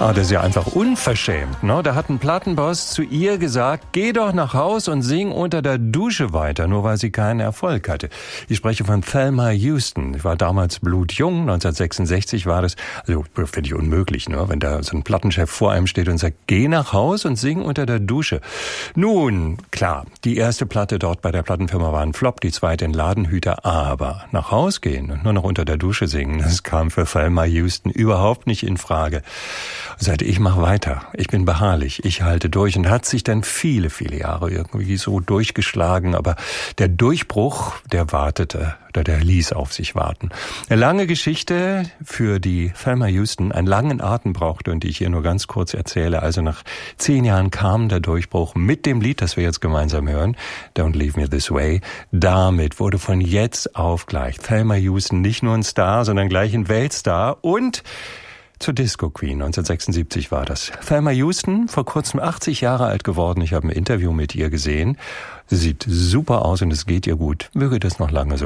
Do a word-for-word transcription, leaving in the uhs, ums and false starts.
Ah, das ist ja einfach unverschämt, ne? Da hat ein Plattenboss zu ihr gesagt, geh doch nach Haus und sing unter der Dusche weiter, nur weil sie keinen Erfolg hatte. Ich spreche von Thelma Houston. Ich war damals blutjung, neunzehnhundertsechsundsechzig war das. Also, finde ich unmöglich, ne? Wenn da so ein Plattenchef vor einem steht und sagt, geh nach Haus und sing unter der Dusche. Nun, klar, die erste Platte dort bei der Plattenfirma war ein Flop, die zweite ein Ladenhüter, aber nach Haus gehen und nur noch unter der Dusche singen, das kam für Thelma Houston überhaupt nicht in Frage. Sagte, ich mache weiter, ich bin beharrlich, ich halte durch und hat sich dann viele, viele Jahre irgendwie so durchgeschlagen, aber der Durchbruch, der wartete, oder der ließ auf sich warten. Eine lange Geschichte, für die Thelma Houston einen langen Atem brauchte und die ich hier nur ganz kurz erzähle. Also nach zehn Jahren kam der Durchbruch mit dem Lied, das wir jetzt gemeinsam hören, Don't Leave Me This Way. Damit wurde von jetzt auf gleich Thelma Houston nicht nur ein Star, sondern gleich ein Weltstar und zur Disco Queen. neunzehnhundertsechsundsiebzig war das. Thelma Houston, vor kurzem achtzig Jahre alt geworden. Ich habe ein Interview mit ihr gesehen. Sie sieht super aus und es geht ihr gut. Möge das noch lange so